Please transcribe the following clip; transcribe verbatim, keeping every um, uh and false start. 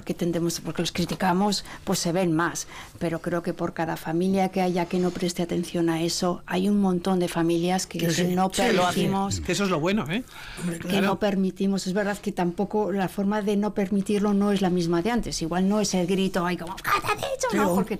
porque tendemos, porque los criticamos, pues se ven más, pero creo que por cada familia que haya que no preste atención a eso, hay un montón de familias que, que sí, no sí, permitimos, que eso es lo bueno, ¿eh? que Claro. no permitimos. Es verdad que tampoco la forma de no permitirlo no es la misma de antes, igual no es el grito ahí como ¿qué te he dicho? Pero, No, porque